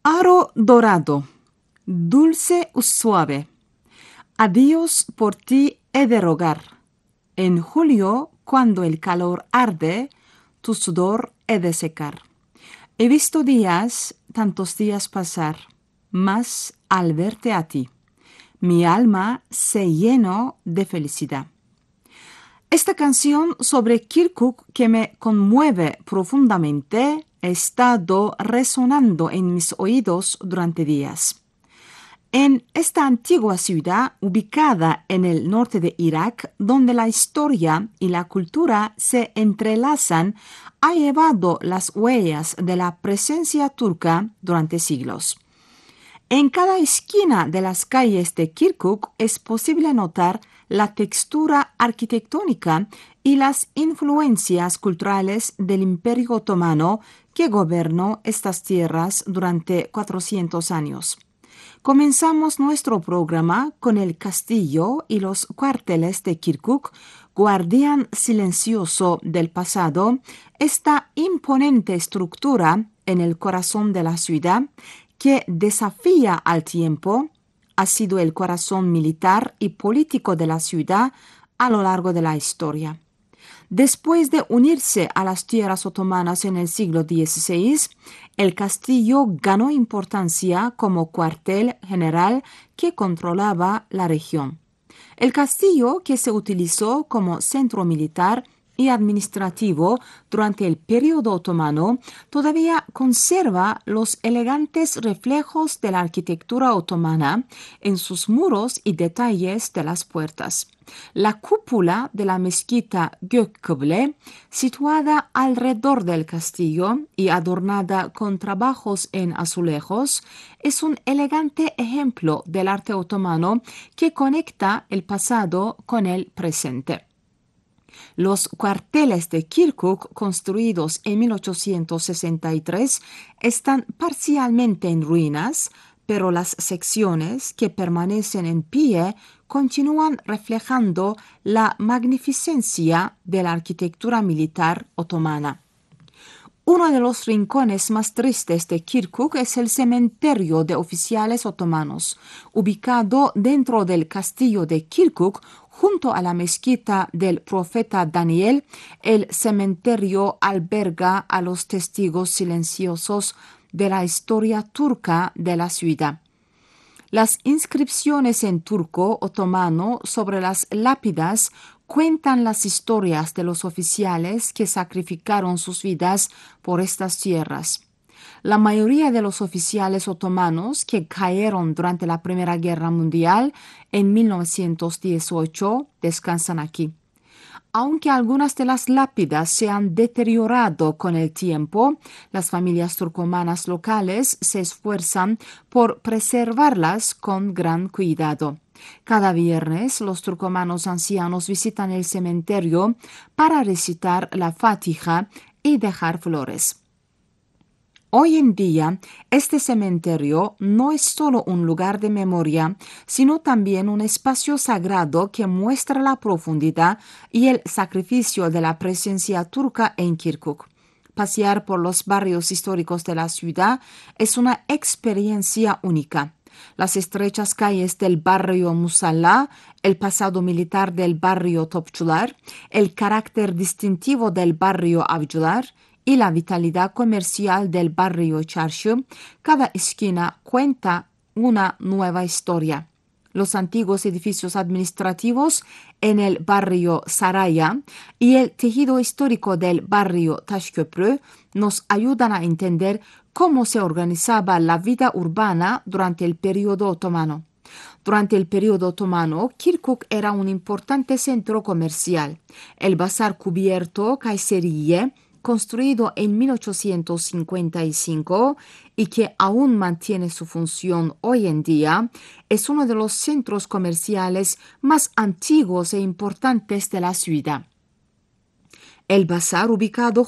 Aro dorado, dulce y suave. A Dios por ti he de rogar. En julio, cuando el calor arde, tu sudor he de secar. He visto días, tantos días pasar, mas al verte a ti, mi alma se llenó de felicidad. Esta canción sobre Kirkuk que me conmueve profundamente ha estado resonando en mis oídos durante días. En esta antigua ciudad, ubicada en el norte de Irak, donde la historia y la cultura se entrelazan, ha llevado las huellas de la presencia turca durante siglos. En cada esquina de las calles de Kirkuk es posible notar la textura arquitectónica y las influencias culturales del Imperio Otomano que gobernó estas tierras durante 400 años. Comenzamos nuestro programa con el castillo y los cuarteles de Kirkuk, guardián silencioso del pasado, esta imponente estructura en el corazón de la ciudad que desafía al tiempo, ha sido el corazón militar y político de la ciudad a lo largo de la historia. Después de unirse a las tierras otomanas en el siglo XVI, el castillo ganó importancia como cuartel general que controlaba la región. El castillo, que se utilizó como centro militar y administrativo durante el período otomano, todavía conserva los elegantes reflejos de la arquitectura otomana en sus muros y detalles de las puertas. La cúpula de la mezquita Gökkıble, situada alrededor del castillo y adornada con trabajos en azulejos, es un elegante ejemplo del arte otomano que conecta el pasado con el presente. Los cuarteles de Kirkuk, construidos en 1863, están parcialmente en ruinas, pero las secciones que permanecen en pie continúan reflejando la magnificencia de la arquitectura militar otomana. Uno de los rincones más tristes de Kirkuk es el cementerio de oficiales otomanos, ubicado dentro del castillo de Kirkuk, junto a la mezquita del profeta Daniel. El cementerio alberga a los testigos silenciosos de la historia turca de la ciudad. Las inscripciones en turco otomano sobre las lápidas cuentan las historias de los oficiales que sacrificaron sus vidas por estas tierras. La mayoría de los oficiales otomanos que cayeron durante la Primera Guerra Mundial en 1918 descansan aquí. Aunque algunas de las lápidas se han deteriorado con el tiempo, las familias turcomanas locales se esfuerzan por preservarlas con gran cuidado. Cada viernes, los turcomanos ancianos visitan el cementerio para recitar la Fatiha y dejar flores. Hoy en día, este cementerio no es solo un lugar de memoria, sino también un espacio sagrado que muestra la profundidad y el sacrificio de la presencia turca en Kirkuk. Pasear por los barrios históricos de la ciudad es una experiencia única. Las estrechas calles del barrio Musalla, el pasado militar del barrio Topçular, el carácter distintivo del barrio Avcılar y la vitalidad comercial del barrio Çarşı, cada esquina cuenta una nueva historia. Los antiguos edificios administrativos en el barrio Saraya y el tejido histórico del barrio Taşköprü nos ayudan a entender cómo se organizaba la vida urbana durante el periodo otomano. Durante el periodo otomano, Kirkuk era un importante centro comercial. El bazar cubierto Kayseriye, construido en 1855 y que aún mantiene su función hoy en día, es uno de los centros comerciales más antiguos e importantes de la ciudad. El bazar, ubicado